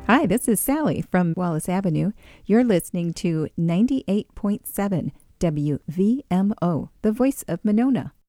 Hi, this is Sally from Wallace Avenue. You're listening to 98.7 WVMO, the voice of Monona.